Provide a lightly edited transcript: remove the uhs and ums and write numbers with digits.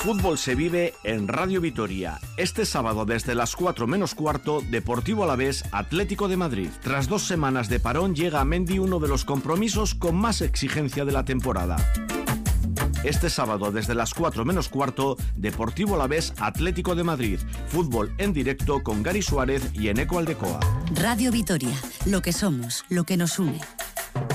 fútbol se vive en Radio Vitoria. Este sábado desde las 4 menos cuarto, Deportivo Alavés, Atlético de Madrid. Tras 2 semanas de parón llega a Mendy uno de los compromisos con más exigencia de la temporada. Este sábado desde las 4 menos cuarto, Deportivo Alavés, Atlético de Madrid. Fútbol en directo con Gary Suárez y Eneco Aldecoa. Radio Vitoria, lo que somos, lo que nos une.